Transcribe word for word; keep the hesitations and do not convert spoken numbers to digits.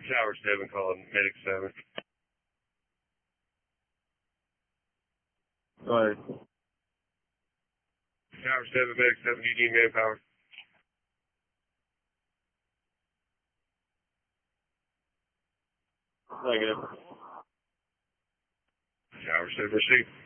Tower seven calling Medic seven. Go ahead. Tower seven, Medic seven, you need manpower. Negative. Tower seven, receive.